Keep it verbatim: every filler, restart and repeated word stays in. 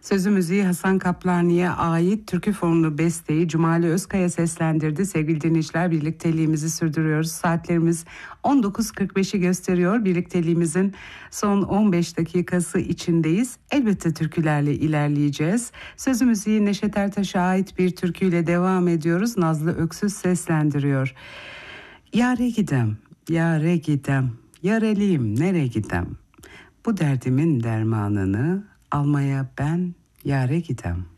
Sözü müziği Hasan Kaplani'ye ait türkü formlu besteyi Cumali Özkaya seslendirdi. Sevgili dinleyiciler, birlikteliğimizi sürdürüyoruz. Saatlerimiz on dokuz kırk beşi gösteriyor. Birlikteliğimizin son on beş dakikası içindeyiz. Elbette türkülerle ilerleyeceğiz. Sözü müziği Neşet Ertaş'a ait bir türküyle devam ediyoruz. Nazlı Öksüz seslendiriyor. Yâre gidem, yâre gidem, yareliyim nere gidem. Bu derdimin dermanını almaya ben yâre gidem.